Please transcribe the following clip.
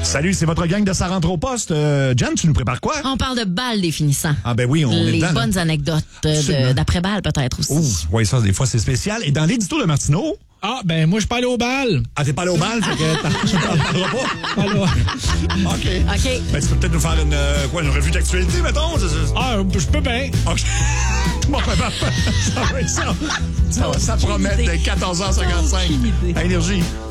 Salut, c'est votre gang de Ça rentre au poste. Jen, tu nous prépares quoi? On parle de balles définissant. Ah ben oui, on est Les dedans. bonnes anecdotes d'après-balle peut-être aussi. Oui, ça, des fois, c'est spécial. Et dans l'édito de Martineau... Ah, ben moi, je suis pas allé au bal. Ah, t'es pas allé au bal, fait que tu t'en parleras pas? OK. Ben, tu peux peut-être nous faire une revue d'actualité, mettons? Ah, je peux bien. OK. Bon, ben, ça va être ça. Ça promet de 14h55. À Énergie.